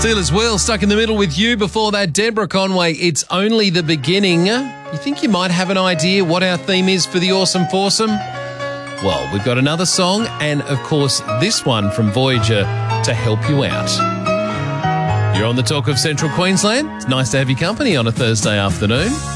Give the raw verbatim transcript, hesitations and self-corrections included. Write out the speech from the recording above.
Steelers Will, stuck in the middle with you. Before that, Deborah Conway, It's Only the Beginning. You think you might have an idea what our theme is for the Awesome Foursome? Well, we've got another song and, of course, this one from Voyager to help you out. You're on the Talk of Central Queensland. It's nice to have your company on a Thursday afternoon.